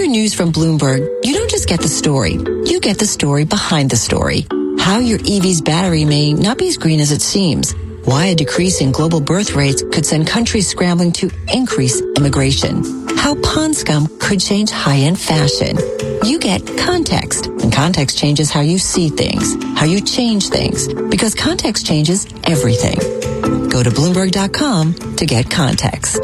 hear news from Bloomberg, you don't just get the story. You get the story behind the story. How your EV's battery may not be as green as it seems. Why a decrease in global birth rates could send countries scrambling to increase immigration. How pond scum could change high-end fashion. You get context, and context changes how you see things, how you change things, because context changes everything. Go to Bloomberg.com to get context.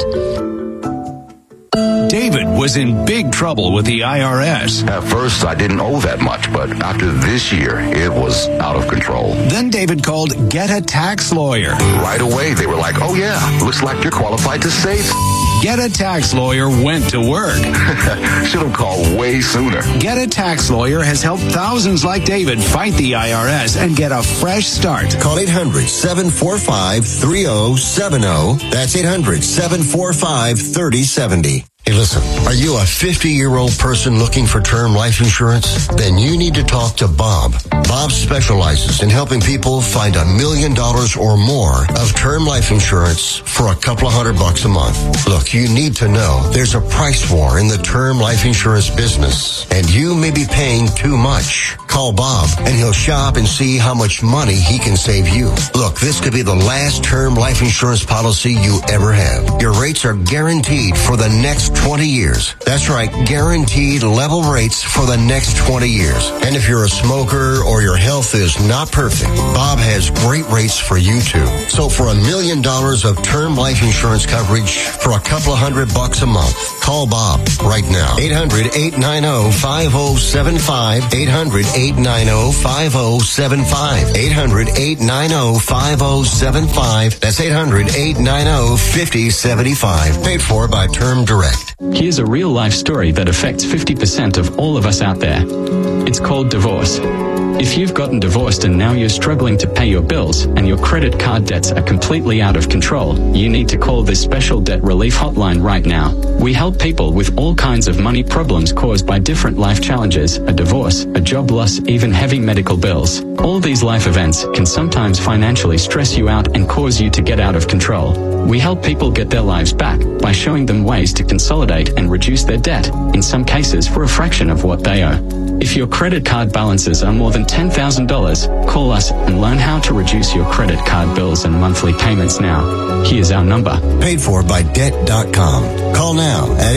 David was in big trouble with the IRS. At first, I didn't owe that much, but after this year, it was out of control. Then David called Get a Tax Lawyer. Right away, they were like, oh yeah, looks like you're qualified to save. Get a Tax Lawyer went to work. Should have called way sooner. Get a Tax Lawyer has helped thousands like David fight the IRS and get a fresh start. Call 800-745-3070. That's 800-745-3070. Hey, listen, are you a 50-year-old person looking for term life insurance? Then you need to talk to Bob. Bob specializes in helping people find $1 million or more of term life insurance for a couple of $100 a month. Look, you need to know there's a price war in the term life insurance business, and you may be paying too much. Call Bob, and he'll shop and see how much money he can save you. Look, this could be the last term life insurance policy you ever have. Your rates are guaranteed for the next 20 years. That's right, guaranteed level rates for the next 20 years. And if you're a smoker or your health is not perfect, Bob has great rates for you too. So for $1 million of term life insurance coverage for a couple of $100 a month, call Bob right now. 800-890-5075. 800-890-5075. 800-890-5075. That's 800-890-5075. Paid for by Term Direct. Here's a real-life story that affects 50% of all of us out there. It's called divorce. If you've gotten divorced and now you're struggling to pay your bills and your credit card debts are completely out of control, you need to call this special debt relief hotline right now. We help people with all kinds of money problems caused by different life challenges, a divorce, a job loss, even heavy medical bills. All these life events can sometimes financially stress you out and cause you to get out of control. We help people get their lives back by showing them ways to consolidate and reduce their debt, in some cases for a fraction of what they owe. If your credit card balances are more than $10,000, call us and learn how to reduce your credit card bills and monthly payments now. Here's our number. Paid for by Debt.com. Call now at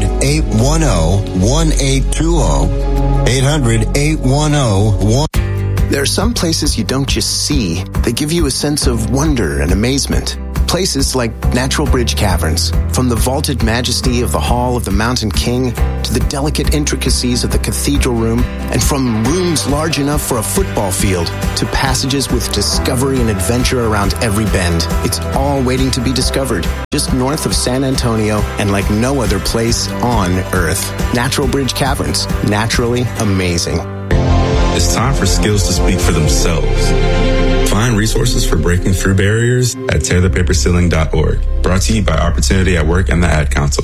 800-810-1820. 800-810-1820. There are some places you don't just see. They give you a sense of wonder and amazement. Places like Natural Bridge Caverns. From the vaulted majesty of the Hall of the Mountain King to the delicate intricacies of the cathedral room, and from rooms large enough for a football field to passages with discovery and adventure around every bend. It's all waiting to be discovered. Just north of San Antonio and like no other place on Earth. Natural Bridge Caverns. Naturally amazing. It's time for skills to speak for themselves. Find resources for breaking through barriers at tearthepaperceiling.org. Brought to you by Opportunity at Work and the Ad Council.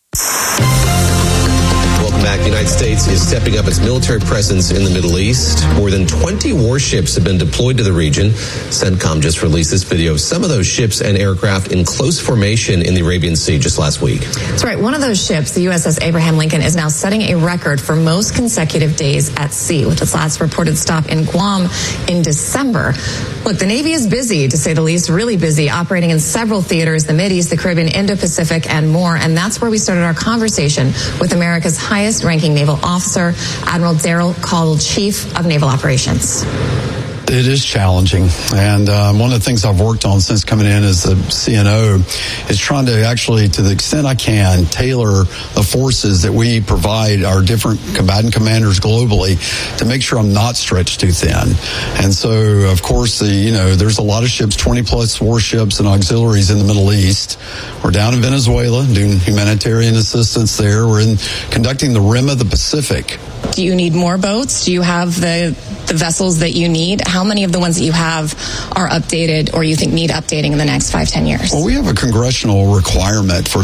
Welcome back. The United States is stepping up its military presence in the Middle East. More than 20 warships have been deployed to the region. CENTCOM just released this video of some of those ships and aircraft in close formation in the Arabian Sea just last week. That's right. One of those ships, the USS Abraham Lincoln, is now setting a record for most consecutive days at sea, with its last reported stop in Guam in December. Look, the Navy is busy, to say the least, really busy, operating in several theaters, the Mideast, the Caribbean, Indo-Pacific, and more. And that's where we started our conversation with America's highest-ranking naval officer, Admiral Daryl Caldwell, Chief of Naval Operations. It is challenging, and one of the things I've worked on since coming in as the CNO is trying to actually, to the extent I can, tailor the forces that we provide our different combatant commanders globally to make sure I'm not stretched too thin. And so, of course, there's a lot of ships, 20-plus warships and auxiliaries in the Middle East. We're down in Venezuela doing humanitarian assistance there. We're conducting the Rim of the Pacific. Do you need more boats? Do you have the the vessels that you need, how many of the ones that you have are updated or you think need updating in the next 5-10 years? Well, we have a congressional requirement for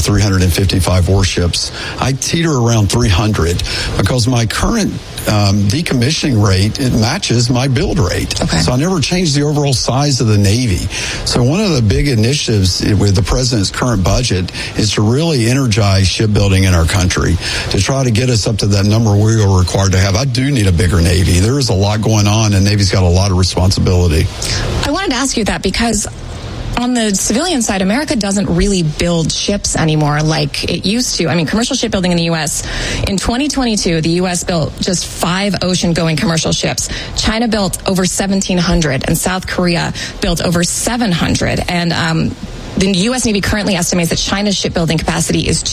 355 warships. I teeter around 300 because my current decommissioning rate, it matches my build rate. Okay. So I never changed the overall size of the Navy. So one of the big initiatives with the president's current budget is to really energize shipbuilding in our country, to try to get us up to that number we are required to have. I do need a bigger Navy. There is a lot going on, and Navy's got a lot of responsibility. I wanted to ask you that because on the civilian side, America doesn't really build ships anymore like it used to. I mean, commercial shipbuilding in the U.S. In 2022, the U.S. built just 5 ocean-going commercial ships. China built over 1,700, and South Korea built over 700. And the U.S. Navy currently estimates that China's shipbuilding capacity is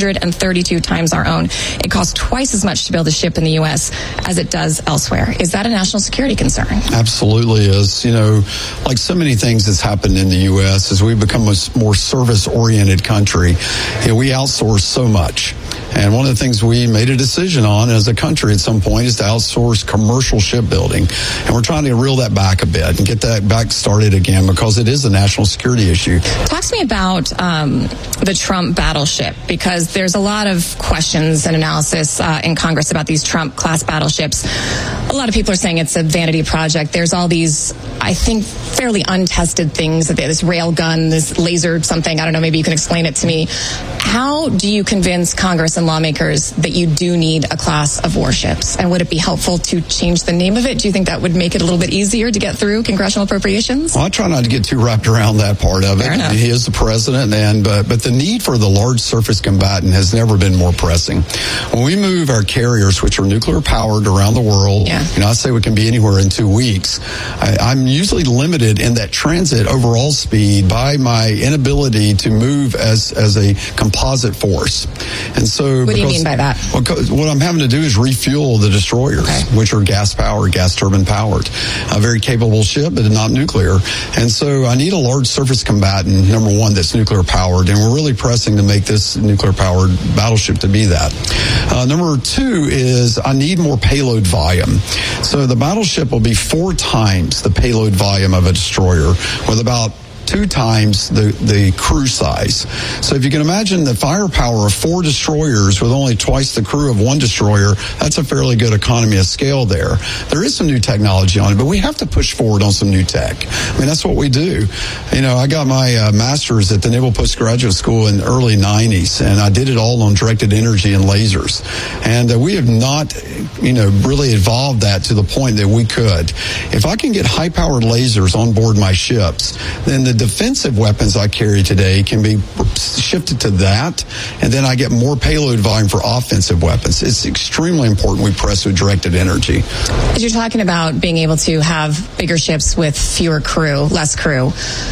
232 times our own. It costs twice as much to build a ship in the U.S. as it does elsewhere. Is that a national security concern? Absolutely is. You know, like so many things that's happened in the U.S. as we become a more service-oriented country, we outsource so much. And one of the things we made a decision on as a country at some point is to outsource commercial shipbuilding. And we're trying to reel that back a bit and get that back started again because it is a national security issue. Talk to me about the Trump battleship, because there's a lot of questions and analysis in Congress about these Trump-class battleships. A lot of people are saying it's a vanity project. There's all these, I think, fairly untested things, this rail gun, this laser something. I don't know, maybe you can explain it to me. How do you convince Congress and lawmakers that you do need a class of warships? And would it be helpful to change the name of it? Do you think that would make it a little bit easier to get through congressional appropriations? Well, I try not to get too wrapped around that part of it. Fair enough. He is the president, but the need for the large surface combatant has never been more pressing. When we move our carriers, which are nuclear powered around the world, I say we can be anywhere in 2 weeks. I'm usually limited in that transit overall speed by my inability to move as a composite force. And so, what do you mean by that? What I'm having to do is refuel the destroyers, which are gas powered, gas turbine powered. A very capable ship, but not nuclear. And so I need a large surface combatant, number one, that's nuclear powered. And we're really pressing to make this nuclear powered battleship to be that. Number 2 is I need more payload volume. So the battleship will be 4 times the payload volume of a destroyer with about 2 times the crew size. So if you can imagine the firepower of 4 destroyers with only twice the crew of 1 destroyer, that's a fairly good economy of scale there. There is some new technology on it, but we have to push forward on some new tech. I mean, that's what we do. You know, I got my master's at the Naval Postgraduate School in the early 90s, and I did it all on directed energy and lasers. And we have not, really evolved that to the point that we could. If I can get high-powered lasers on board my ships, then the defensive weapons I carry today can be shifted to that, and then I get more payload volume for offensive weapons. It's extremely important we press with directed energy. As you're talking about being able to have bigger ships with fewer crew, less crew,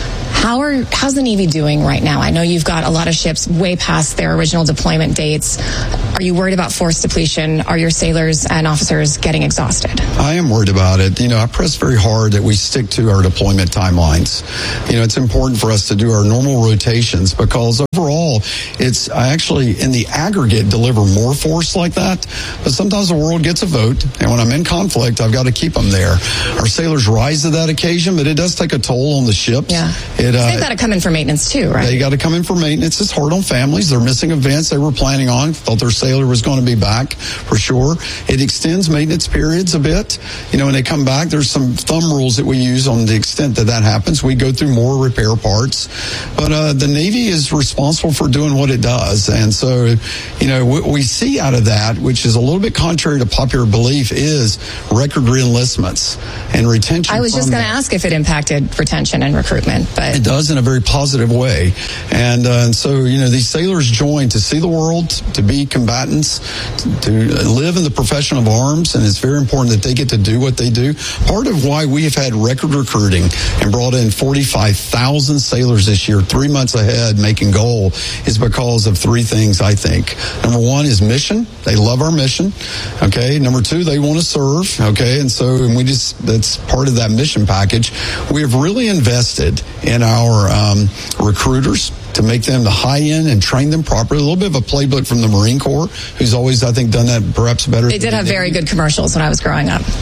how's the Navy doing right now? I know you've got a lot of ships way past their original deployment dates. Are you worried about force depletion? Are your sailors and officers getting exhausted? I am worried about it. I press very hard that we stick to our deployment timelines. It's important for us to do our normal rotations because overall, I actually, in the aggregate, deliver more force like that. But sometimes the world gets a vote, and when I'm in conflict, I've got to keep them there. Our sailors rise to that occasion, but it does take a toll on the ships. Yeah. They've got to come in for maintenance too, right? They got to come in for maintenance. It's hard on families. They're missing events they were planning on. Thought their sailor was going to be back for sure. It extends maintenance periods a bit. When they come back, there's some thumb rules that we use on the extent that happens. We go through more repair parts. But the Navy is responsible for doing what it does. And so, what we see out of that, which is a little bit contrary to popular belief, is record reenlistments and retention. I was just going to ask if it impacted retention and recruitment, but it does in a very positive way. And so, these sailors join to see the world, to be combatants, to live in the profession of arms, and it's very important that they get to do what they do. Part of why we have had record recruiting and brought in 45,000 sailors this year, 3 months ahead, making goal, is because of 3 things, I think. Number 1 is mission. They love our mission. Okay. Number 2, they want to serve. Okay. And so that's part of that mission package. We have really invested in our recruiters to make them the high end and train them properly. A little bit of a playbook from the Marine Corps, who's always, I think, done that perhaps better. They did have very good commercials when I was growing up.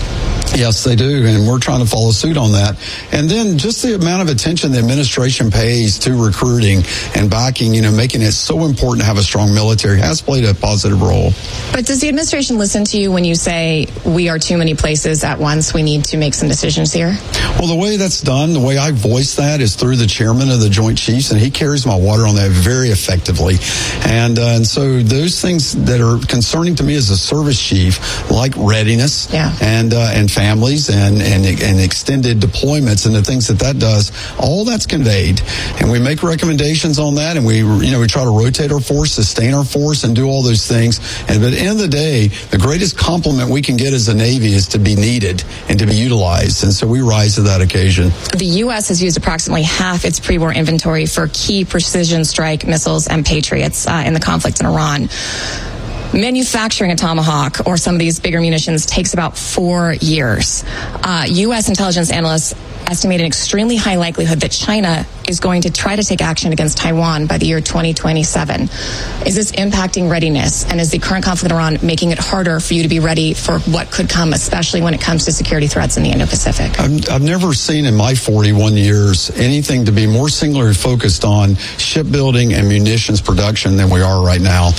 Yes, they do, and we're trying to follow suit on that. And then just the amount of attention the administration pays to recruiting and backing, making it so important to have a strong military has played a positive role. But does the administration listen to you when you say we are too many places at once, we need to make some decisions here? Well, the way that's done, the way I voice that is through the chairman of the Joint Chiefs, and he carries my water on that very effectively. And so those things that are concerning to me as a service chief, like readiness and families and extended deployments and the things that does, all that's conveyed. And we make recommendations on that, and we try to rotate our force, sustain our force, and do all those things. But at the end of the day, the greatest compliment we can get as a Navy is to be needed and to be utilized. And so we rise to that occasion. The U.S. has used approximately half its pre-war inventory for key precision strike missiles and Patriots in the conflict in Iran. Manufacturing a Tomahawk or some of these bigger munitions takes about 4 years. U.S. intelligence analysts estimate an extremely high likelihood that China is going to try to take action against Taiwan by the year 2027. Is this impacting readiness? And is the current conflict in Iran making it harder for you to be ready for what could come, especially when it comes to security threats in the Indo-Pacific? I've never seen in my 41 years anything to be more singularly focused on shipbuilding and munitions production than we are right now.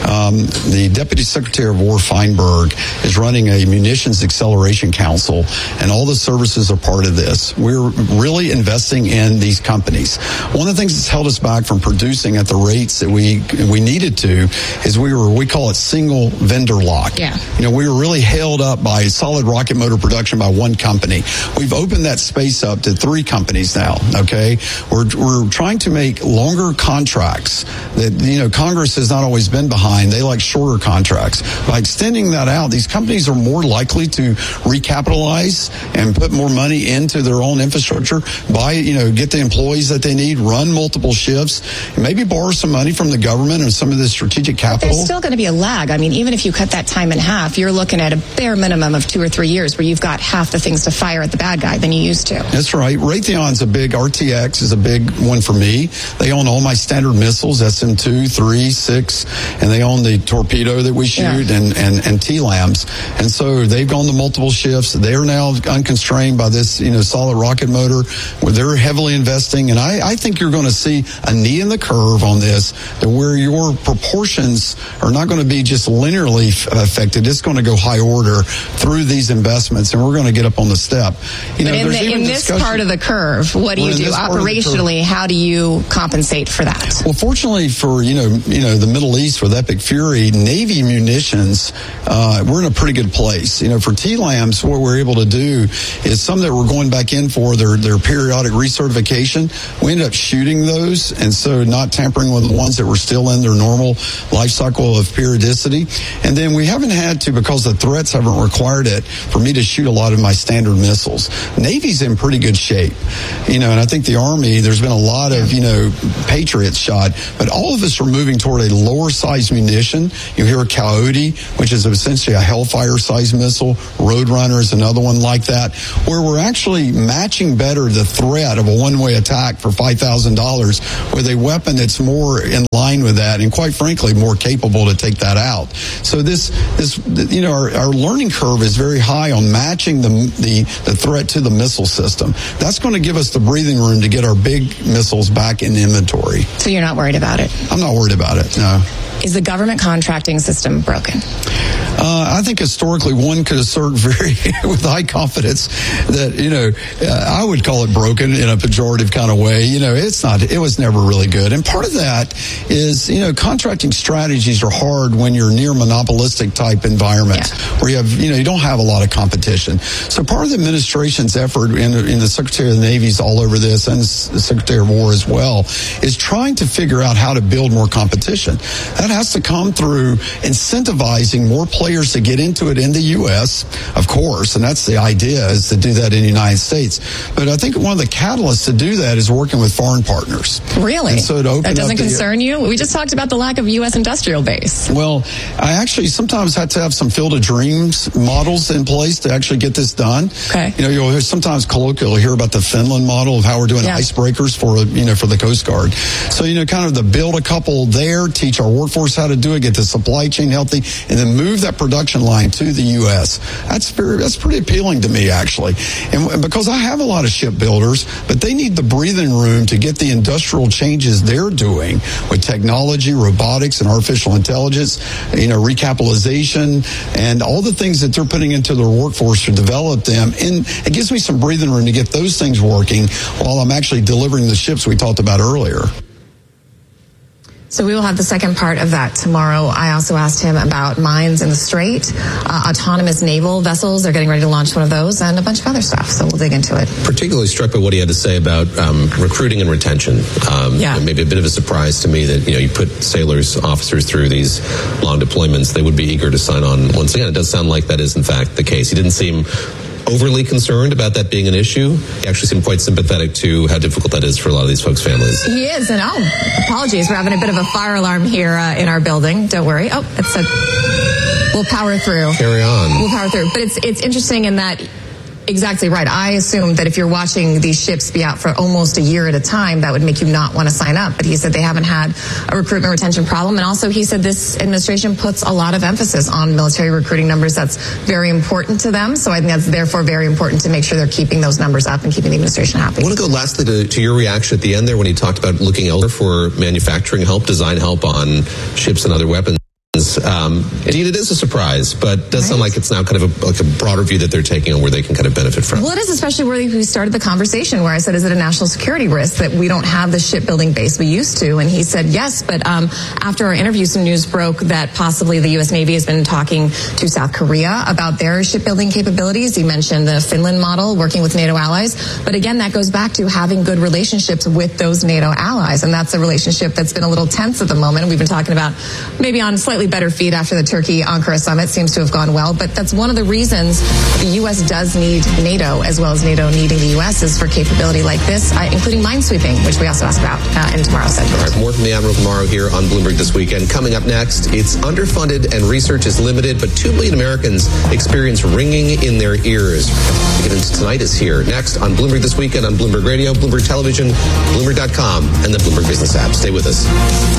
The Deputy Secretary of War, Feinberg, is running a Munitions Acceleration Council, and all the services are part of this. We're really investing in these companies. One of the things that's held us back from producing at the rates that we needed to is we call it single vendor lock. Yeah. We were really held up by solid rocket motor production by one company. We've opened that space up to 3 companies now, okay? We're trying to make longer contracts that, Congress has not always been behind. They like shorter contracts. By extending that out, these companies are more likely to recapitalize and put more money into their own infrastructure, get the employees that they need, run multiple shifts, and maybe borrow some money from the government and some of the strategic capital. There's still going to be a lag. I mean, even if you cut that time in half, you're looking at a bare minimum of 2 or 3 years where you've got half the things to fire at the bad guy than you used to. That's right. Raytheon's a big, RTX is a big one for me. They own all my standard missiles, SM-2, 3, 6, and they own the torpedo that we shoot and TLAMs. And so they've gone to multiple shifts. They're now unconstrained by this, solid rocket motor, where they're heavily investing. And I think you're going to see a knee in the curve on this, to where your proportions are not going to be just linearly affected. It's going to go high order through these investments, and we're going to get up on the step. In this part of the curve, what do you do operationally? How do you compensate for that? Well, fortunately for the Middle East with Epic Fury, Navy munitions, we're in a pretty good place. For TLAMs, what we're able to do is some that we're going back in for their periodic recertification. We ended up shooting those, and so not tampering with the ones that were still in their normal life cycle of periodicity. And then we haven't had to, because the threats haven't required it, for me to shoot a lot of my standard missiles. Navy's in pretty good shape, and I think the Army, there's been a lot of, Patriots shot, but all of us are moving toward a lower size munition. You hear a Coyote, which is essentially a Hellfire size missile. Roadrunner is another one like that, where we're actually matching better the threat of a one-way attack for $5,000 with a weapon that's more in line with that, and quite frankly, more capable to take that out. So our learning curve is very high on matching the threat to the missile system. That's going to give us the breathing room to get our big missiles back in inventory. So you're not worried about it? I'm not worried about it, no. Is the government contracting system broken? I think historically one could assert with high confidence that, I would call it broken in a pejorative kind of way. It was never really good. And part of that is, contracting strategies are hard when you're near monopolistic type environments where you have, you don't have a lot of competition. So part of the administration's effort in the Secretary of the Navy's all over this, and the Secretary of War as well, is trying to figure out how to build more competition. That has to come through incentivizing more players to get into it in the U.S., of course, and that's the idea, is to do that in the United States. But I think one of the catalysts to do that is working with foreign partners. Really? And so that doesn't concern you? We just talked about the lack of U.S. industrial base. Well, I actually sometimes had to have some Field of Dreams models in place to actually get this done. Okay. You'll sometimes colloquially hear about the Finland model of how we're doing icebreakers for the Coast Guard. So, kind of to build a couple there, teach our workforce workforce how to do it, get the supply chain healthy, and then move that production line to the U.S. That's pretty appealing to me, actually. And because I have a lot of shipbuilders, but they need the breathing room to get the industrial changes they're doing with technology, robotics, and artificial intelligence, recapitalization, and all the things that they're putting into their workforce to develop them. And it gives me some breathing room to get those things working while I'm actually delivering the ships we talked about earlier. So we will have the second part of that tomorrow. I also asked him about mines in the Strait, autonomous naval vessels. They're getting ready to launch one of those, and a bunch of other stuff. So we'll dig into it. Particularly struck by what he had to say about recruiting and retention. Maybe a bit of a surprise to me that, you put sailors, officers through these long deployments. They would be eager to sign on. Once again, it does sound like that is, in fact, the case. He didn't seem overly concerned about that being an issue. He actually seemed quite sympathetic to how difficult that is for a lot of these folks' families. He is, and apologies, we're having a bit of a fire alarm here in our building. Don't worry. We'll power through. Carry on. We'll power through. But it's interesting in that. Exactly right. I assume that if you're watching these ships be out for almost a year at a time, that would make you not want to sign up. But he said they haven't had a recruitment retention problem. And also he said this administration puts a lot of emphasis on military recruiting numbers. That's very important to them. So I think that's therefore very important to make sure they're keeping those numbers up and keeping the administration happy. I want to go lastly to your reaction at the end there when he talked about looking elsewhere for manufacturing help, design help on ships and other weapons. Indeed, it is a surprise, but does sound like it's now kind of a broader view that they're taking on where they can kind of benefit from. Well, it is, especially where we started the conversation where I said, is it a national security risk that we don't have the shipbuilding base we used to? And he said yes, but after our interview, some news broke that possibly the U.S. Navy has been talking to South Korea about their shipbuilding capabilities. He mentioned the Finland model, working with NATO allies. But again, that goes back to having good relationships with those NATO allies. And that's a relationship that's been a little tense at the moment. We've been talking about maybe on slightly better feet after the Turkey-Ankara summit. Seems to have gone well, but that's one of the reasons the U.S. does need NATO, as well as NATO needing the U.S. is for capability like this, including minesweeping, which we also asked about in tomorrow's segment. All right, more from the Admiral tomorrow here on Bloomberg This Weekend. Coming up next, it's underfunded and research is limited, but 2 million Americans experience ringing in their ears. We get into tinnitus here. Next on Bloomberg This Weekend on Bloomberg Radio, Bloomberg Television, Bloomberg.com, and the Bloomberg Business app. Stay with us.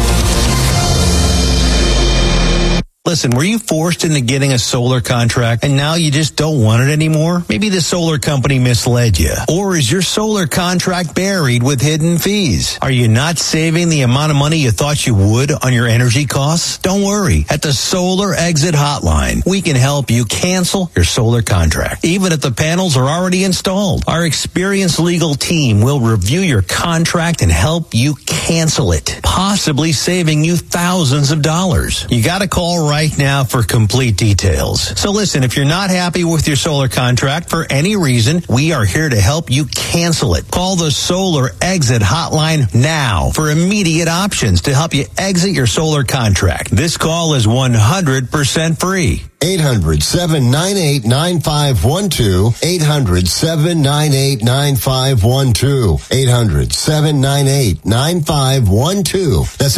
Listen, were you forced into getting a solar contract and now you just don't want it anymore? Maybe the solar company misled you. Or is your solar contract buried with hidden fees? Are you not saving the amount of money you thought you would on your energy costs? Don't worry. At the Solar Exit Hotline, we can help you cancel your solar contract, even if the panels are already installed. Our experienced legal team will review your contract and help you cancel it, possibly saving you thousands of dollars. You got to call right now for complete details. So listen, if you're not happy with your solar contract for any reason, we are here to help you cancel it. Call the Solar Exit Hotline now for immediate options to help you exit your solar contract. This call is 100% free. 800-798-9512. 800-798-9512. 800-798-9512. That's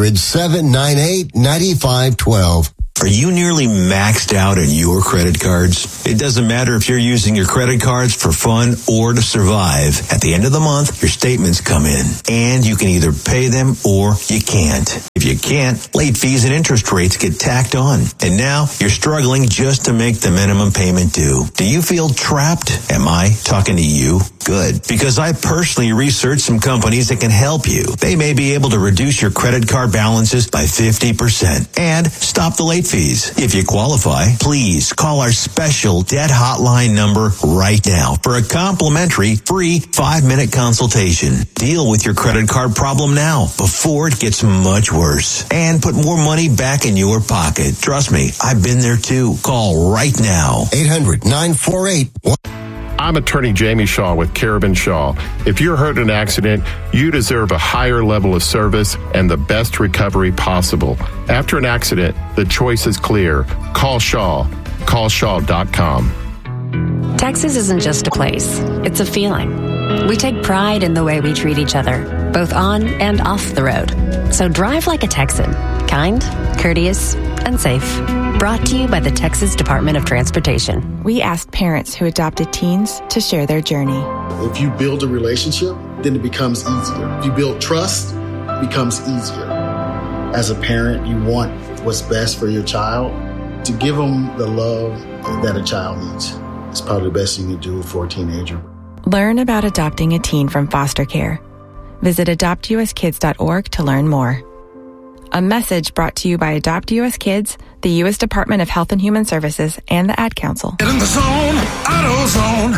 800-798-9512. Are you nearly maxed out on your credit cards? It doesn't matter if you're using your credit cards for fun or to survive. At the end of the month, your statements come in, and you can either pay them or you can't. If you can't, late fees and interest rates get tacked on. And now you're struggling just to make the minimum payment due. Do you feel trapped? Am I talking to you? Good. Because I personally researched some companies that can help you. They may be able to reduce your credit card balances by 50% and stop the late fees. If you qualify, please call our special debt hotline number right now for a complimentary free 5-minute consultation. Deal with your credit card problem now before it gets much worse and put more money back in your pocket. Trust me, I've been there too. Call right now. 800-948. I'm attorney Jamie Shaw with Carabin Shaw. If you're hurt in an accident, you deserve a higher level of service and the best recovery possible. After an accident, the choice is clear. Call Shaw. CallShaw.com. Texas isn't just a place. It's a feeling. We take pride in the way we treat each other, both on and off the road. So drive like a Texan. Kind, courteous, and safe. Brought to you by the Texas Department of Transportation. We asked parents who adopted teens to share their journey. If you build a relationship, then it becomes easier. If you build trust, it becomes easier. as a parent, you want what's best for your child. To give them the love that a child needs is probably the best thing you can do for a teenager. Learn about adopting a teen from foster care. Visit adoptuskids.org to learn more. A message brought to you by Adopt US Kids, the U.S. Department of Health and Human Services, and the Ad Council. Get in the zone, AutoZone.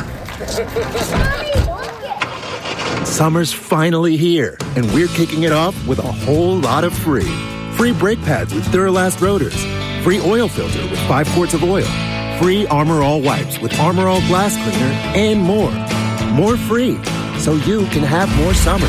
Summer's finally here, and we're kicking it off with a whole lot of free. Free brake pads with Duralast rotors. Free oil filter with 5 quarts of oil. Free Armor All wipes with Armor All glass cleaner, and more. More free, so you can have more summer.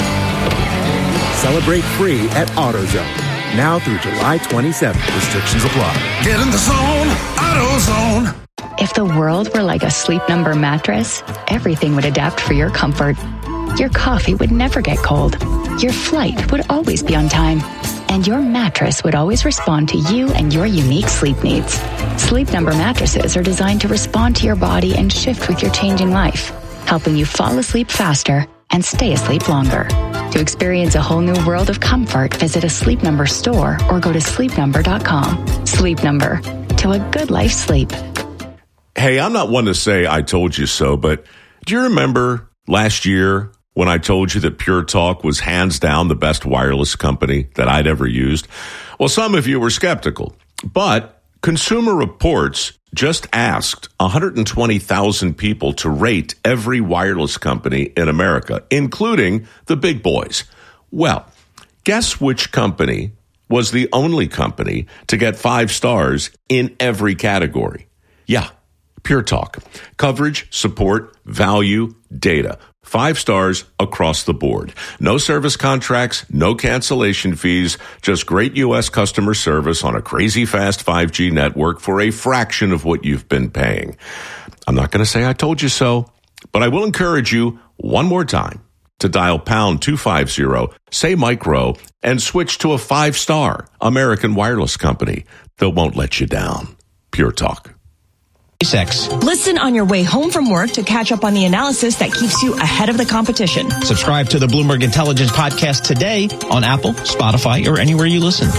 Celebrate free at AutoZone. Now through July 27th. Restrictions apply. Get in the zone, AutoZone. If the world were like a Sleep Number mattress, everything would adapt for your comfort. Your coffee would never get cold. Your flight would always be on time. And your mattress would always respond to you and your unique sleep needs. Sleep Number mattresses are designed to respond to your body and shift with your changing life, helping you fall asleep faster and stay asleep longer. To experience a whole new world of comfort, visit a Sleep Number store or go to sleepnumber.com. Sleep Number, to a good life sleep. Hey, I'm not one to say I told you so, but do you remember last year when I told you that Pure Talk was hands down the best wireless company that I'd ever used? Well, some of you were skeptical, but Consumer Reports just asked 120,000 people to rate every wireless company in America, including the big boys. Well, guess which company was the only company to get 5 stars in every category? Yeah, Pure Talk. Coverage, support, value, data. 5 stars across the board. No service contracts, no cancellation fees, just great U.S. customer service on a crazy fast 5G network for a fraction of what you've been paying. I'm not going to say I told you so, but I will encourage you one more time to dial pound 250, say micro, and switch to a 5-star American wireless company that won't let you down. Pure Talk. Listen on your way home from work to catch up on the analysis that keeps you ahead of the competition. Subscribe to the Bloomberg Intelligence Podcast today on Apple, Spotify, or anywhere you listen.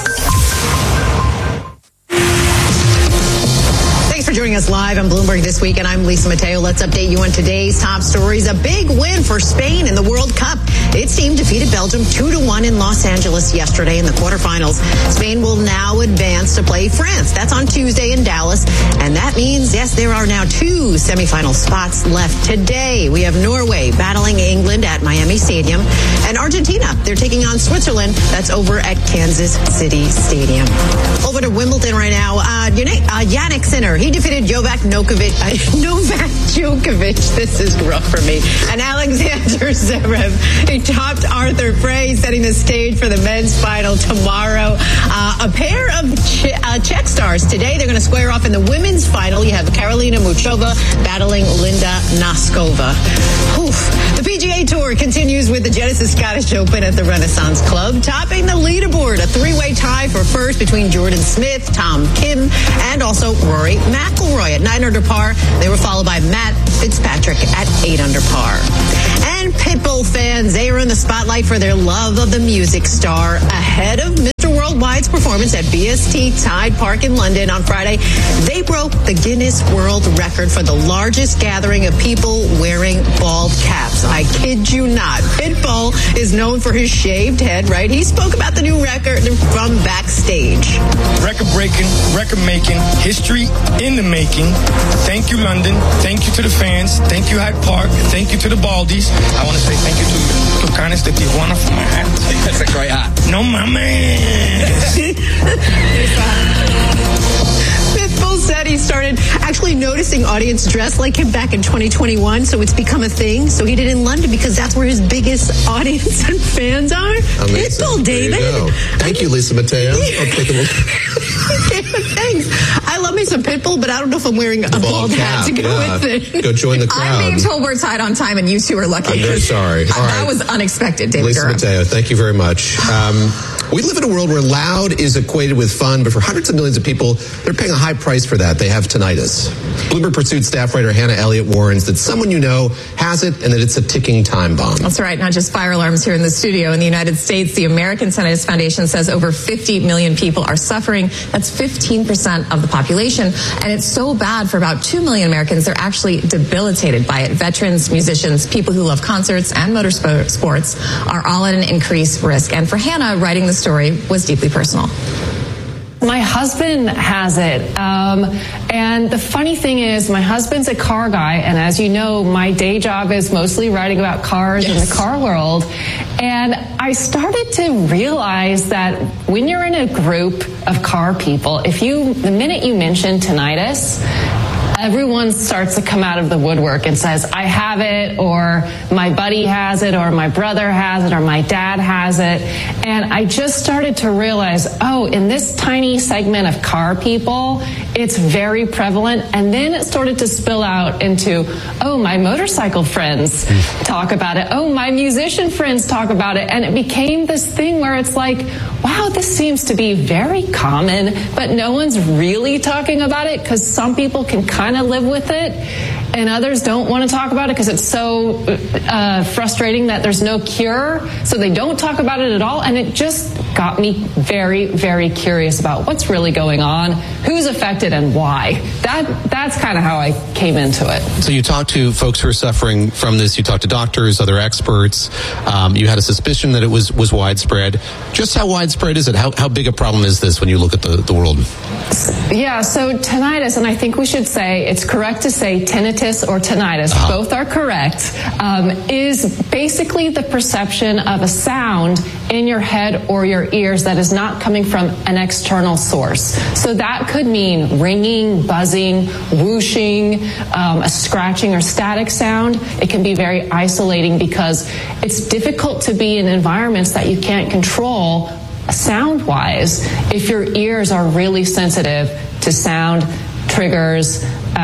For joining us live on Bloomberg This Week, and I'm Lisa Mateo. Let's update you on today's top stories. A big win for Spain in the World Cup. Its team defeated Belgium 2-1 in Los Angeles yesterday in the quarterfinals. Spain will now advance to play France. That's on Tuesday in Dallas. And that means, yes, there are now 2 semifinal spots left today. We have Norway battling England at Miami Stadium. And Argentina, they're taking on Switzerland. That's over at Kansas City Stadium. Over to Wimbledon right now. Jannik Sinner, he defeated Novak Djokovic. This is rough for me. And Alexander Zverev, he topped Arthur Frey, setting the stage for the men's final tomorrow. A pair of Czech stars today. They're going to square off in the women's final. You have Karolina Muchova battling Linda Noskova. The PGA Tour continues with the Genesis Scottish Open at the Renaissance Club, topping the leaderboard. A 3-way tie for first between Jordan Smith, Tom Kim, and also Rory McIlroy at 9 under par. They were followed by Matt Fitzpatrick at 8 under par. And Pitbull fans, they are in the spotlight for their love of the music star ahead of Mr. Worldwide's performance at BST Tide Park in London on Friday. They broke the Guinness World Record for the largest gathering of people wearing bald caps. I kid you not. Pitbull is known for his shaved head, right? He spoke about the new record from backstage. Record-breaking, record-making, history in the making. Thank you, London. Thank you to the fans. Thank you, Hyde Park. Thank you to the Baldies. I want to say thank you to Tucanes de Tijuana for my hat. That's a great hat. No, my man. Pitbull said he started actually noticing audience dressed like him back in 2021, so it's become a thing. So he did in London because that's where his biggest audience and fans are. Amazing. Pitbull, David. Thank you, Lisa Mateo. I'll take a look. Thanks. I love me some Pitbull, but I don't know if I'm wearing a bald hat to go with it. Go join the crowd. I'm being told we're tied on time, and you two are lucky. I'm very sorry. All right. That was unexpected, David Lisa Durham. Mateo, thank you very much. We live in a world where loud is equated with fun, but for hundreds of millions of people, they're paying a high price for that. They have tinnitus. Bloomberg Pursuit staff writer Hannah Elliott warns that someone you know has it and that it's a ticking time bomb. That's right. Not just fire alarms here in the studio. In the United States, the American Tinnitus Foundation says over 50 million people are suffering. That's 15% of the population. And it's so bad for about 2 million Americans, they're actually debilitated by it. Veterans, musicians, people who love concerts and motorsports are all at an increased risk. And for Hannah, writing the story was deeply personal. My husband has it. And the funny thing is, my husband's a car guy. And as you know, my day job is mostly writing about cars in the car world. And I started to realize that when you're in a group of car people, the minute you mention tinnitus, everyone starts to come out of the woodwork and says, I have it, or my buddy has it, or my brother has it, or my dad has it. And I just started to realize, in this tiny segment of car people, it's very prevalent. And then it started to spill out into, my motorcycle friends talk about it. My musician friends talk about it. And it became this thing where it's like, wow, this seems to be very common, but no one's really talking about it because some people can kind of live with it and others don't want to talk about it because it's so frustrating that there's no cure. So they don't talk about it at all. And it just got me very, very curious about what's really going on, who's affected and why. That's kind of how I came into it. So you talked to folks who are suffering from this. You talked to doctors, other experts. You had a suspicion that it was widespread. Just how widespread is it? How big a problem is this when you look at the world? Yeah, so tinnitus, and I think we should say, it's correct to say tinnitus or tinnitus, both are correct, is basically the perception of a sound in your head or your ears that is not coming from an external source. So that could mean ringing, buzzing, whooshing, a scratching or static sound. It can be very isolating because it's difficult to be in environments that you can't control sound-wise if your ears are really sensitive to sound triggers,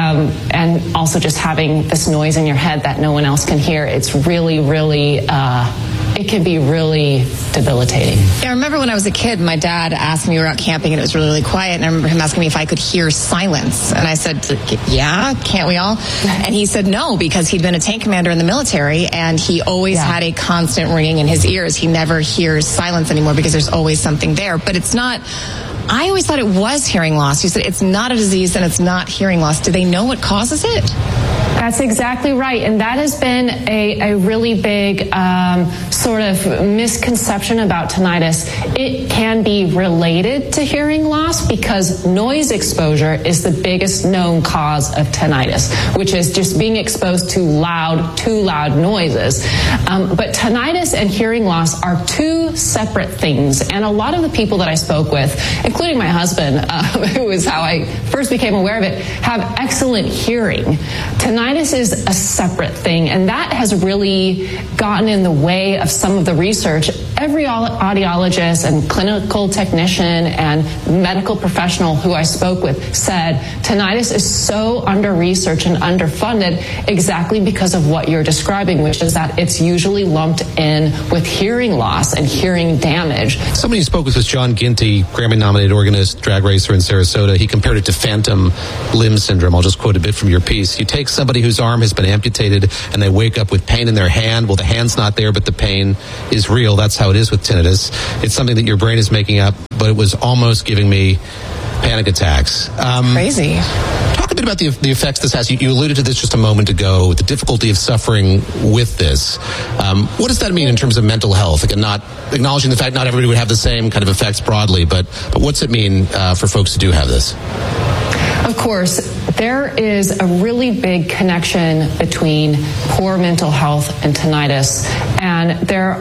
and also just having this noise in your head that no one else can hear. It's really, really, it can be really debilitating. Yeah, I remember when I was a kid, my dad asked me, we were out camping and it was really, really quiet, and I remember him asking me if I could hear silence. And I said, yeah, can't we all? And he said no, because he'd been a tank commander in the military and he always had a constant ringing in his ears. He never hears silence anymore because there's always something there. But it's not... I always thought it was hearing loss. You said it's not a disease and it's not hearing loss. Do they know what causes it? That's exactly right. And that has been a really big sort of misconception about tinnitus. It can be related to hearing loss because noise exposure is the biggest known cause of tinnitus, which is just being exposed to too loud noises. But tinnitus and hearing loss are two separate things. And a lot of the people that I spoke with, including my husband, who is how I first became aware of it, have excellent hearing. Tinnitus is a separate thing, and that has really gotten in the way of some of the research. Every audiologist and clinical technician and medical professional who I spoke with said tinnitus is so under-researched and underfunded exactly because of what you're describing, which is that it's usually lumped in with hearing loss and hearing damage. Somebody you spoke with was John Ginty, Grammy-nominated organist, drag racer in Sarasota. He compared it to phantom limb syndrome. I'll just quote a bit from your piece. You take somebody whose arm has been amputated and they wake up with pain in their hand. Well, the hand's not there, but the pain is real. That's how it is with tinnitus. It's something that your brain is making up, but it was almost giving me panic attacks. Crazy. Talk a bit about the effects this has. You alluded to this just a moment ago, the difficulty of suffering with this. What does that mean in terms of mental health? Again, not acknowledging the fact not everybody would have the same kind of effects broadly, but what's it mean for folks who do have this? Of course, there is a really big connection between poor mental health and tinnitus, and there's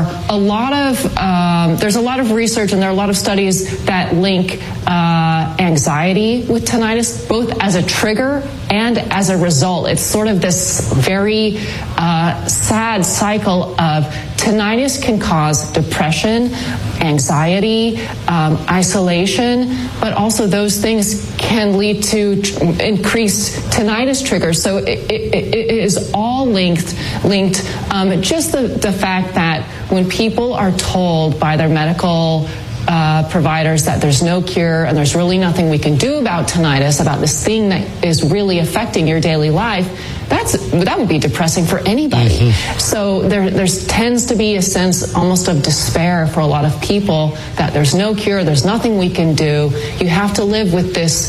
a lot of research and there are a lot of studies that link anxiety with tinnitus, both as a trigger And as a result, it's sort of this very sad cycle of tinnitus can cause depression, anxiety, isolation, but also those things can lead to increased tinnitus triggers. So it is all linked. Just the fact that when people are told by their medical providers that there's no cure and there's really nothing we can do about tinnitus, about this thing that is really affecting your daily life, that would be depressing for anybody. Mm-hmm. So there tends to be a sense almost of despair for a lot of people that there's no cure, there's nothing we can do. You have to live with this,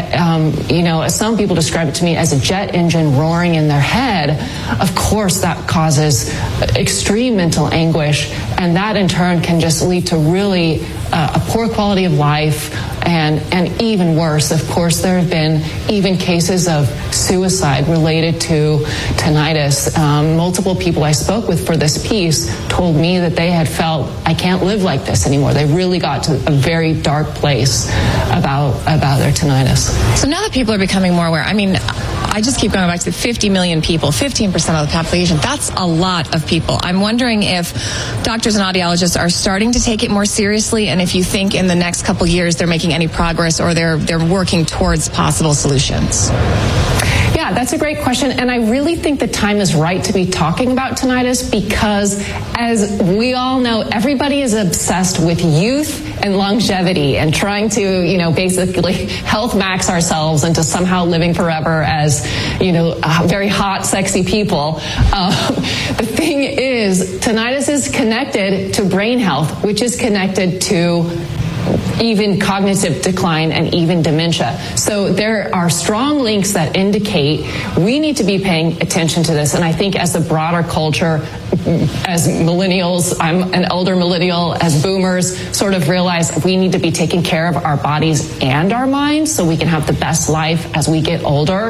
some people describe it to me as a jet engine roaring in their head. Of course, that causes extreme mental anguish, and that in turn can just lead to really a poor quality of life, and even worse, of course, there have been even cases of suicide related to tinnitus. Multiple people I spoke with for this piece told me that they had felt, I can't live like this anymore. They really got to a very dark place about their tinnitus. So now that people are becoming more aware, I just keep going back to 50 million people, 15% of the population. That's a lot of people. I'm wondering if doctors and audiologists are starting to take it more seriously, and if you think in the next couple years they're making any progress or they're working towards possible solutions. Yeah, that's a great question. And I really think the time is right to be talking about tinnitus because, as we all know, everybody is obsessed with youth and longevity and trying to, basically health max ourselves into somehow living forever as, very hot, sexy people. The thing is, tinnitus is connected to brain health, which is connected to even cognitive decline and even dementia. So there are strong links that indicate we need to be paying attention to this. And I think as a broader culture, as millennials, I'm an elder millennial, as boomers, sort of realize we need to be taking care of our bodies and our minds so we can have the best life as we get older.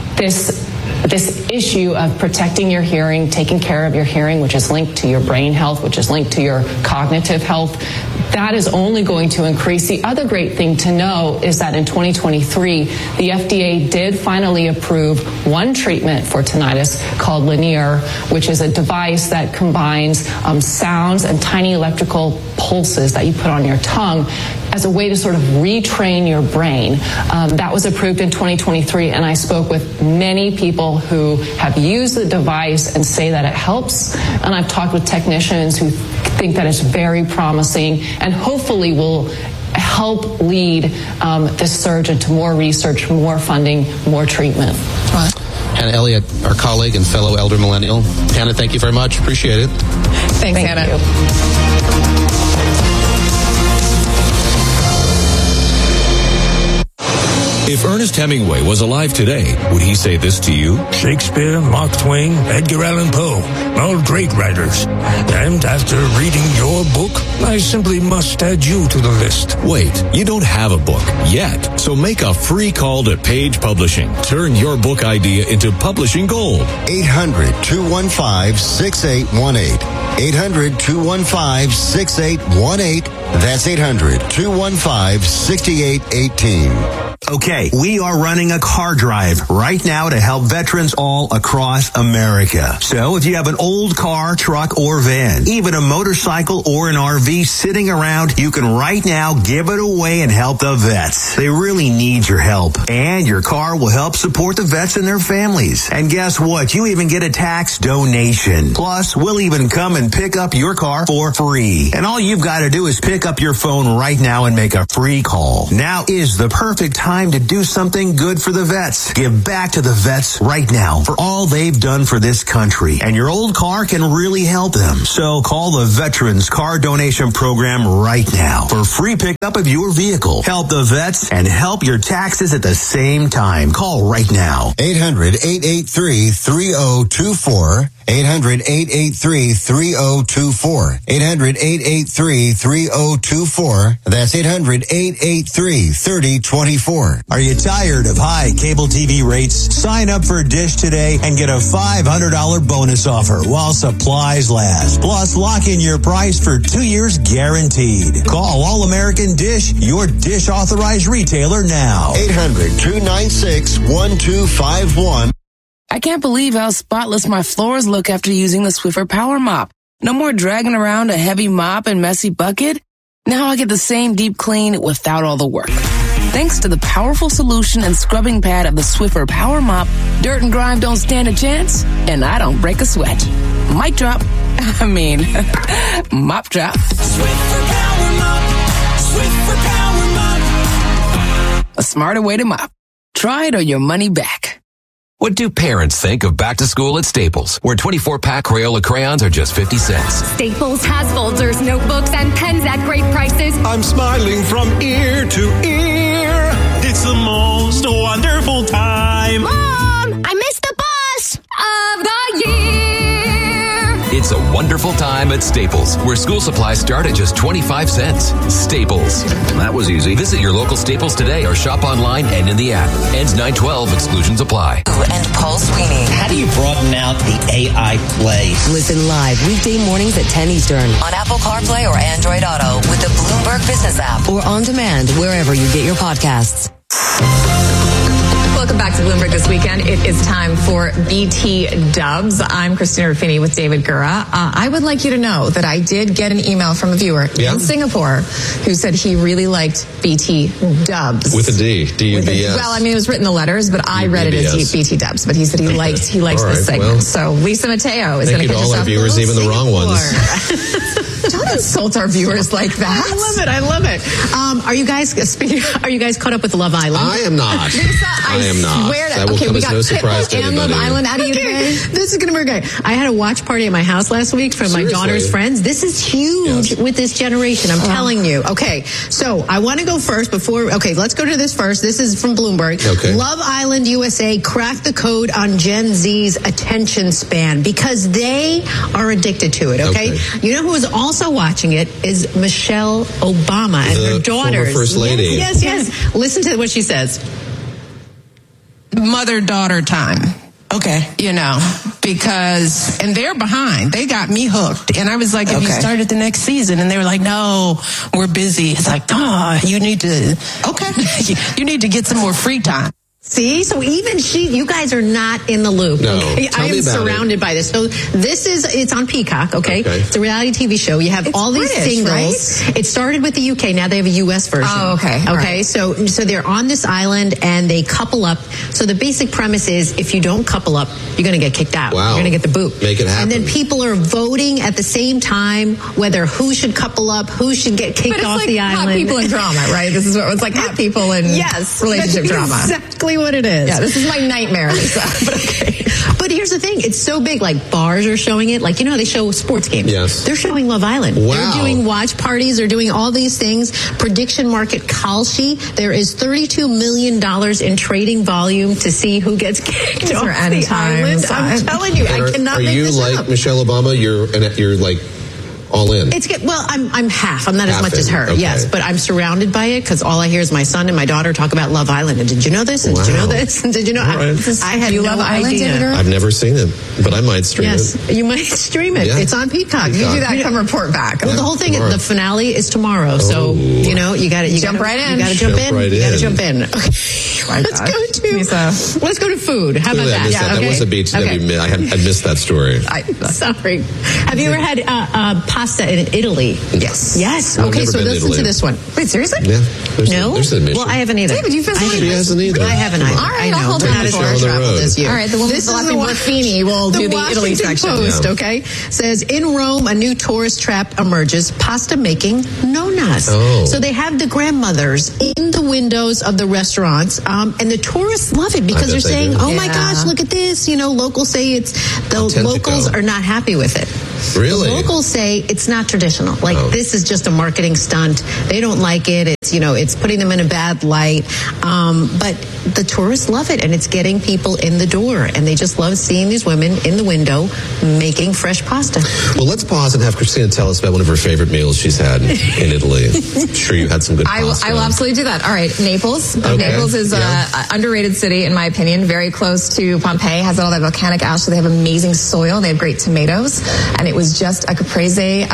This issue of protecting your hearing, taking care of your hearing, which is linked to your brain health, which is linked to your cognitive health, that is only going to increase. The other great thing to know is that in 2023, the FDA did finally approve one treatment for tinnitus called Linear, which is a device that combines sounds and tiny electrical pulses that you put on your tongue as a way to sort of retrain your brain. That was approved in 2023, and I spoke with many people who have used the device and say that it helps, and I've talked with technicians who think that it's very promising and hopefully will help lead this surge into more research, more funding, more treatment. Hannah Elliott, our colleague and fellow elder millennial. Hannah, thank you very much. Appreciate it. Thanks, Hannah. If Ernest Hemingway was alive today, would he say this to you? Shakespeare, Mark Twain, Edgar Allan Poe, all great writers. And after reading your book, I simply must add you to the list. Wait, you don't have a book yet, so make a free call to Page Publishing. Turn your book idea into publishing gold. 800-215-6818. 800-215-6818. That's 800-215-6818. Okay, we are running a car drive right now to help veterans all across America. So if you have an old car, truck, or van, even a motorcycle or an RV sitting around, you can right now give it away and help the vets. They really need your help. And your car will help support the vets and their families. And guess what? You even get a tax donation. Plus, we'll even come and pick up your car for free. And all you've got to do is pick up your phone right now and make a free call. Now is the perfect time to do something good for the vets. Give back to the vets right now for all they've done for this country. And your old car can really help them. So call the Veterans Car Donation Program right now for free pickup of your vehicle. Help the vets and help your taxes at the same time. Call right now. 800-883-3024. 800-883-3024. 800-883-3024. That's 800-883-3024. 888-848-9494. Are you tired of high cable TV rates? Sign up for Dish today and get a $500 bonus offer while supplies last. Plus, lock in your price for 2 years guaranteed. Call All American Dish, your Dish authorized retailer now. 800-296-1251. I can't believe how spotless my floors look after using the Swiffer Power Mop. No more dragging around a heavy mop and messy bucket. Now I get the same deep clean without all the work. Thanks to the powerful solution and scrubbing pad of the Swiffer Power Mop, dirt and grime don't stand a chance, and I don't break a sweat. Mic drop. Mop drop. Swiffer Power Mop. Swiffer Power Mop. A smarter way to mop. Try it or your money back. What do parents think of back to school at Staples, where 24-pack Crayola crayons are just 50 cents? Staples has folders, notebooks, and pens at great prices. I'm smiling from ear to ear. It's the most wonderful time. Mom, I missed the bus of the year. It's a wonderful time at Staples, where school supplies start at just 25 cents. Staples. That was easy. Visit your local Staples today or shop online and in the app. Ends 9/12. Exclusions apply. And Paul Sweeney. How do you broaden out the AI play? Listen live weekday mornings at 10 Eastern on Apple CarPlay or Android Auto with the Bloomberg Business app or on demand wherever you get your podcasts. Welcome back to Bloomberg This Weekend. It is time for BT Dubs. I'm Christina Ruffini with David Gura. I would like you to know that I did get an email from a viewer in Singapore who said he really liked BT Dubs. With a D. D-U-B-S. Well, I mean, it was written in the letters, but I read it as BT Dubs. But he said he liked this segment. Well, so Lisa Mateo is going to get all our viewers, even the wrong ones. Don't insult our viewers like that. I love it. Are you guys caught up with Love Island? I am not. Lisa, I am not. That will come as no surprise to anybody. anybody. Love Island out of you today. This is going to be okay. I had a watch party at my house last week from my daughter's friends. This is huge with this generation. I'm telling you. Okay, so I want to go first let's go to this first. This is from Bloomberg. Okay. Love Island USA cracked the code on Gen Z's attention span because they are addicted to it, okay? You know who is also watching it is Michelle Obama and her daughters. Former First Lady. Yes. Listen to what she says. Mother-daughter time. Okay. And they're behind. They got me hooked. And I was like, if you started the next season, and they were like, no, we're busy. It's like, you need to get some more free time. See, so even you guys are not in the loop. No. Okay? I am surrounded by this. So it's on Peacock, okay? It's a reality TV show. You have all these singles. Right? It started with the UK. Now they have a US version. Oh, okay. Okay. Right. So they're on this island and they couple up. So the basic premise is if you don't couple up, you're going to get kicked out. Wow. You're going to get the boot. Make it happen. And then people are voting at the same time whether who should couple up, who should get kicked off the island. Hot people in drama, right? This is what it's like. Hot people in relationship drama. Exactly what it is. Yeah, this is my nightmare, Lisa. But here's the thing. It's so big. Like bars are showing it. Like, they show sports games. Yes. They're showing Love Island. Wow. They're doing watch parties. They're doing all these things. Prediction market Kalshi. There is $32 million in trading volume to see who gets kicked off the island. I'm telling you, I cannot make this up. Are you like Michelle Obama? You're like all in. I'm half. I'm not as much as her. Okay. Yes, but I'm surrounded by it because all I hear is my son and my daughter talk about Love Island. And did you know this? And did you know this? And did you know? I had no idea. I've never seen it, but I might stream it. Yes, you might stream it. Yeah. It's on Peacock. You do that, come report back. Well, the whole thing, the finale is tomorrow. So, you got to jump right in. You got to jump in. You got to jump in. Okay. Let's go to food. How about that? That was a BTW. I missed that story. Sorry. Have you ever had pasta in Italy? Yes. Okay, so listen to this one. Wait, seriously? Yeah. No? There's an admission. Well, I haven't either. David, you've been She hasn't either. I haven't either. All right, I know. I'll hold We're on not as before far I traveled road. as you. All right, the woman with the last name Ruffini will do the Italy section. Post, okay? Says, in Rome, a new tourist trap emerges, pasta making nonas. So they have the grandmothers in the windows of the restaurants, and the tourists love it because they're saying, oh my gosh, look at this. Locals say locals are not happy with it. Really? The locals say it's not traditional. Like, this is just a marketing stunt. They don't like it. It's, it's putting them in a bad light. But the tourists love it, and it's getting people in the door. And they just love seeing these women in the window making fresh pasta. Well, let's pause and have Christina tell us about one of her favorite meals she's had in Italy. I'm sure you had some good pasta. I will absolutely do that. All right, Naples. Okay. Naples is an underrated city, in my opinion. Very close to Pompeii. Has all that volcanic ash, so they have amazing soil. They have great tomatoes. And it was just a caprese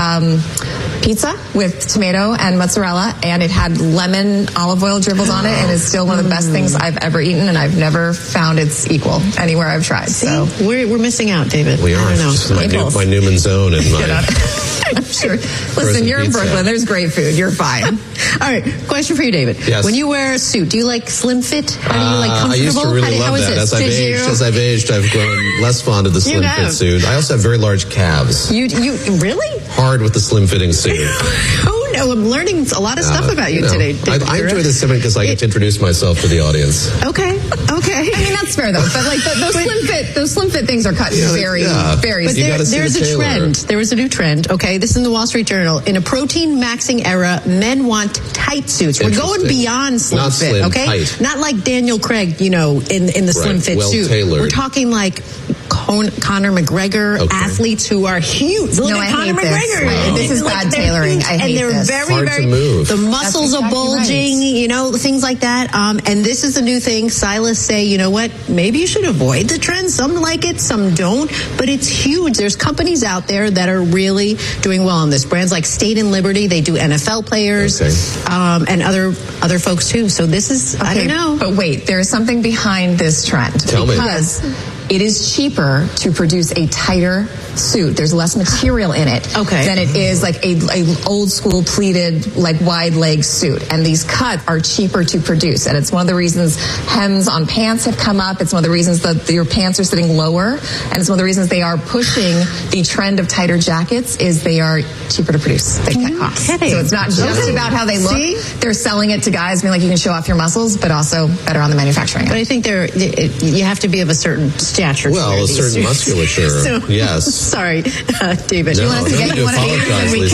pizza with tomato and mozzarella, and it had lemon olive oil dribbled on it, and it's still one of the best things I've ever eaten, and I've never found its equal anywhere I've tried. So we're missing out, David. We are. I don't know. Just my Newman zone and my... I'm sure. Listen, you're in Brooklyn. There's great food. You're fine. All right. Question for you, David. Yes. When you wear a suit, do you like slim fit? Are you like comfortable? I used to really love that. As I've aged, I've grown less fond of the slim fit suit. I also have very large calves. You really? Hard with the slim fitting suit. Oh no, I'm learning a lot of stuff about you today, David. I enjoy this segment because I get to introduce myself to the audience. Okay. I mean, that's fair though. But like those slim fit things are cut very. But there's a trend. There is a new trend. Okay, this is in the Wall Street Journal. In a protein maxing era, men want tight suits. We're going beyond slim fit. Okay, tight. Not like Daniel Craig, in the slim fit suit. Tailored. We're talking like Conor McGregor, athletes who are huge. Look at Conor McGregor. Wow. This is bad tailoring. I hate they're this. very, hard very. To move. The muscles are bulging. Right. Things like that. And this is a new thing. Stylists say, you know what? Maybe you should avoid the trend. Some like it, some don't. But it's huge. There's companies out there that are really doing well on this. Brands like State and Liberty. They do NFL players, and other folks too. So this is. I don't know. But wait, there is something behind this trend. Tell me. It is cheaper to produce a tighter suit. There's less material in it than it is like a old school pleated, like wide leg suit. And these cuts are cheaper to produce. And it's one of the reasons hems on pants have come up. It's one of the reasons that your pants are sitting lower. And it's one of the reasons they are pushing the trend of tighter jackets is they are cheaper to produce. They cut costs. So it's not just about how they look. See? They're selling it to guys, being like, you can show off your muscles, but also better on the manufacturing end. But I think you have to be of a certain stature. Well, a certain musculature. So, yes. Sorry, David. No, you want us to get you one of these?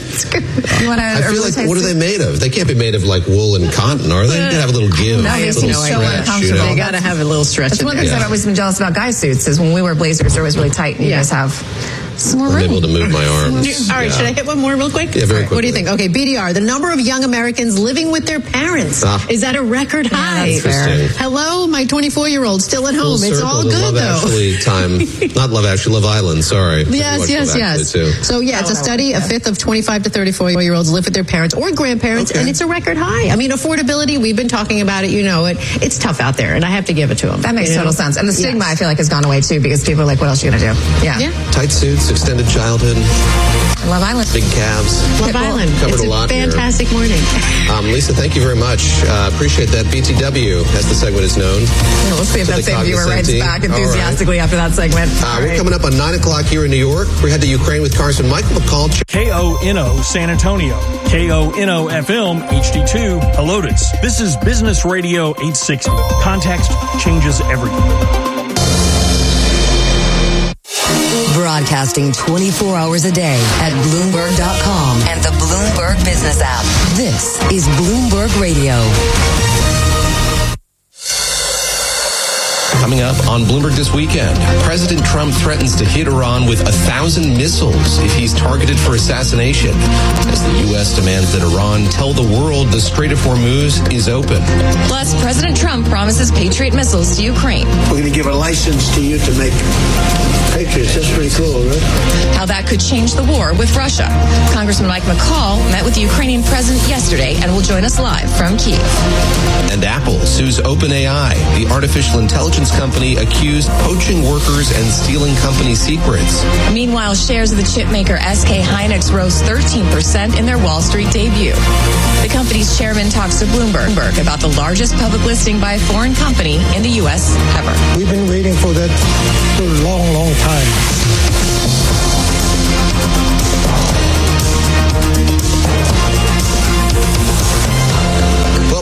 I feel like, what are they made of? They can't be made of like wool and cotton, are they? They gotta have a little give. No, it's so uncomfortable. They gotta have a little stretch. That's one thing I've always been jealous about guys' suits is when we wear blazers, they're always really tight, and you guys have some more room. I'm able to move my arms. All right, should I hit one more real quick? Yeah, very quickly. What do you think? Okay, BDR, the number of young Americans living with their parents is at a record high. Interesting. Hello, my 24-year-old still at home. It's all good, though. Not Love Actually, Love Island, sorry. Yes. So, it's a study. A fifth of 25 to 34-year-olds live with their parents or grandparents, and it's a record high. I mean, affordability, we've been talking about it, it's tough out there, and I have to give it to them. That makes total sense. And the stigma, I feel like, has gone away, too, because people are like, what else are you going to do? Yeah. Tight suits, extended childhood. Love Island. Big calves. Love Island. Covered it's a lot fantastic here. Morning. Lisa, thank you very much. Appreciate that. BTW, as the segment is known. We'll see if that same viewer writes back enthusiastically after that segment. We're coming up on 9 o'clock here in New York. We head to Ukraine with Congressman Michael McCall. KONO San Antonio. KONO FM HD2 Helotes. This is Business Radio 860. Context changes everything. Broadcasting 24 hours a day at Bloomberg.com and the Bloomberg Business app. This is Bloomberg Radio. Coming up on Bloomberg this weekend, President Trump threatens to hit Iran with 1,000 missiles if he's targeted for assassination, as the U.S. demands that Iran tell the world the Strait of Hormuz is open. Plus, President Trump promises Patriot missiles to Ukraine. We're going to give a license to you to make Patriots. That's pretty cool, right? How that could change the war with Russia. Congressman Mike McCall met with the Ukrainian president yesterday and will join us live from Kyiv. And Apple sues OpenAI, the artificial intelligence company accused poaching workers and stealing company secrets. Meanwhile, shares of the chip maker SK Hynix rose 13% in their Wall Street debut. The company's chairman talks to Bloomberg about the largest public listing by a foreign company in the U.S. ever. We've been waiting for that for a long, long time.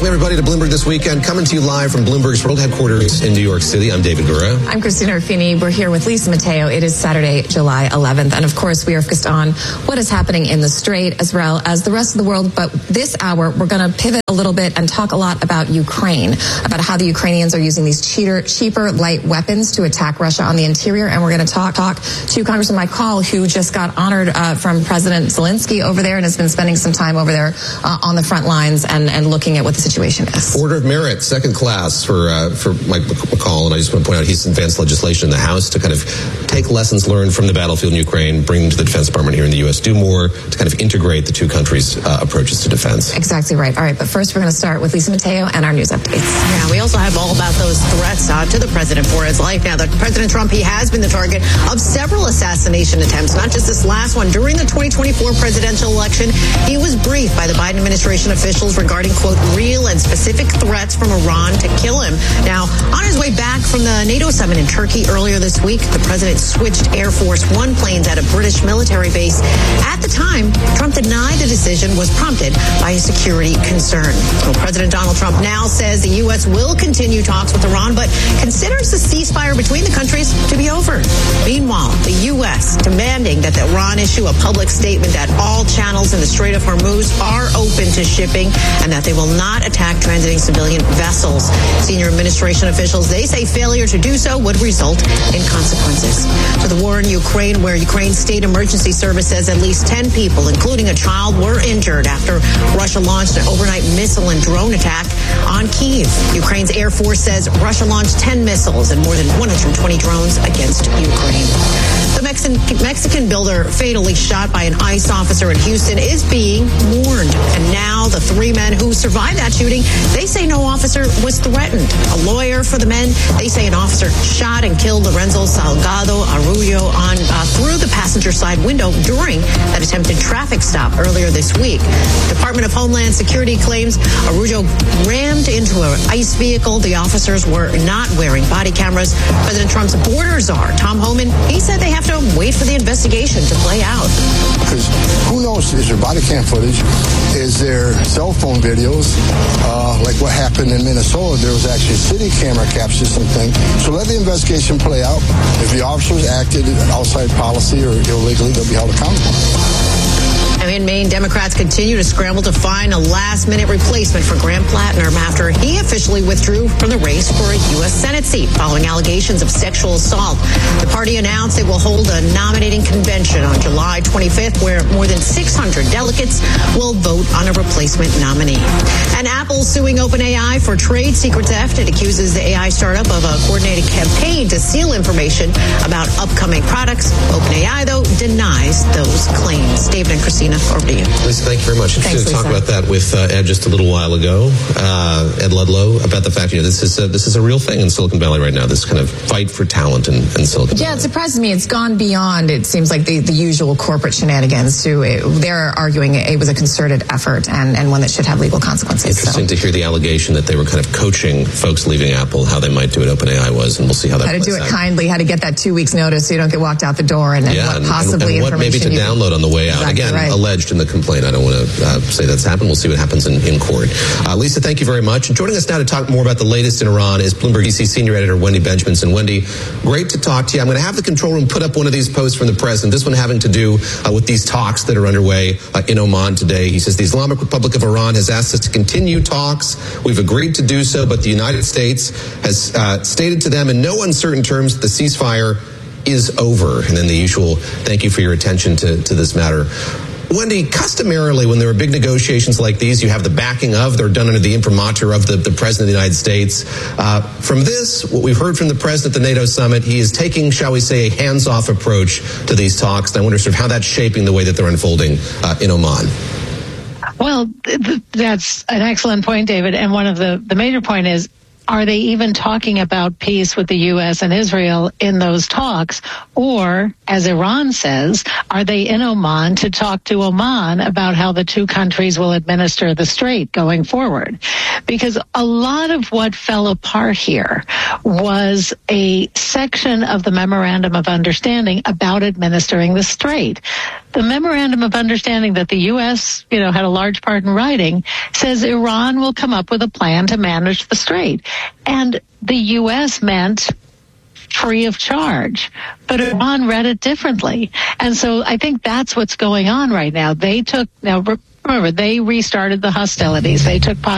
Welcome, everybody, to Bloomberg This Weekend. Coming to you live from Bloomberg's world headquarters in New York City. I'm David Gura. I'm Christina Ruffini. We're here with Lisa Mateo. It is Saturday, July 11th. And, of course, we are focused on what is happening in the Strait as well as the rest of the world. But this hour, we're going to pivot a little bit and talk a lot about Ukraine, about how the Ukrainians are using these cheaper, light weapons to attack Russia on the interior. And we're going to talk to Congressman Mike Hall, who just got honored from President Zelensky over there and has been spending some time over there on the front lines and looking at what the situation is. Order of Merit, second class for Mike McCall, and I just want to point out he's advanced legislation in the House to kind of take lessons learned from the battlefield in Ukraine, bring them to the Defense Department here in the U.S., do more to kind of integrate the two countries' approaches to defense. Exactly right. All right, but first we're going to start with Lisa Mateo and our news updates. Yeah, we also have all about those threats to the president for his life. Now, President Trump, he has been the target of several assassination attempts, not just this last one. During the 2024 presidential election, he was briefed by the Biden administration officials regarding, quote, real and specific threats from Iran to kill him. Now, on his way back from the NATO summit in Turkey earlier this week, the president switched Air Force One planes at a British military base. At the time, Trump denied the decision was prompted by a security concern. Well, President Donald Trump now says the U.S. will continue talks with Iran, but considers the ceasefire between the countries to be over. Meanwhile, the U.S. demanding that Iran issue a public statement that all channels in the Strait of Hormuz are open to shipping and that they will not attack transiting civilian vessels. Senior administration officials, they say failure to do so would result in consequences. To the war in Ukraine, where Ukraine's state emergency service says at least 10 people, including a child, were injured after Russia launched an overnight missile and drone attack on Kyiv. Ukraine's Air Force says Russia launched 10 missiles and more than 120 drones against Ukraine. The Mexican builder fatally shot by an ICE officer in Houston is being mourned. And now the three men who survived that shooting, they say no officer was threatened. A lawyer for the men, they say an officer shot and killed Lorenzo Salgado Arroyo through the passenger side window during that attempted traffic stop earlier this week. Department of Homeland Security claims Arroyo rammed into an ICE vehicle. The officers were not wearing body cameras. President Trump's border czar, Tom Homan, he said they have to wait for the investigation to play out. Because who knows, is there body cam footage? Is there cell phone videos? Like what happened in Minnesota, there was actually city camera captured something. So let the investigation play out. If the officers acted outside policy or illegally, they'll be held accountable. In Maine, Democrats continue to scramble to find a last-minute replacement for Graham Plattner after he officially withdrew from the race for a U.S. Senate seat following allegations of sexual assault. The party announced it will hold a nominating convention on July 25th where more than 600 delegates will vote on a replacement nominee. And Apple suing OpenAI for trade secret theft. It accuses the AI startup of a coordinated campaign to steal information about upcoming products. OpenAI, though, denies those claims. David and Christina, over to you. Lisa, thank you very much. Thanks, to talk about that with Ed just a little while ago, Ed Ludlow, about the fact, this is a real thing in Silicon Valley right now, this kind of fight for talent in Silicon Valley. Yeah, it surprises me. It's gone beyond, it seems like, the usual corporate shenanigans. They're arguing it was a concerted effort and one that should have legal consequences. Interesting to hear the allegation that they were kind of coaching folks leaving Apple, how they might do it. OpenAI was, and we'll see how that plays out. How to do it kindly, how to get that 2 weeks notice so you don't get walked out the door, and what possibly and what maybe to download on the way out. Exactly Again, right. Alleged in the complaint. I don't want to say that's happened. We'll see what happens in court. Lisa, thank you very much. And joining us now to talk more about the latest in Iran is Bloomberg DC senior editor Wendy Benjaminson. Wendy, great to talk to you. I'm going to have the control room put up one of these posts from the president, this one having to do with these talks that are underway in Oman today. He says the Islamic Republic of Iran has asked us to continue talks. We've agreed to do so, but the United States has stated to them in no uncertain terms that the ceasefire is over. And then the usual thank you for your attention to this matter. Wendy, customarily, when there are big negotiations like these, you have the backing of, they're done under the imprimatur of the President of the United States. From this, what we've heard from the President at the NATO summit, he is taking, shall we say, a hands-off approach to these talks. And I wonder sort of how that's shaping the way that they're unfolding in Oman. Well, that's an excellent point, David. And one of the major point is, are they even talking about peace with the U.S. and Israel in those talks? Or, as Iran says, are they in Oman to talk to Oman about how the two countries will administer the strait going forward? Because a lot of what fell apart here was a section of the Memorandum of Understanding about administering the strait. the memorandum of understanding that the U.S., had a large part in writing says Iran will come up with a plan to manage the strait. And the U.S. meant free of charge, but Iran read it differently. And so I think that's what's going on right now. Remember, they restarted the hostilities. They took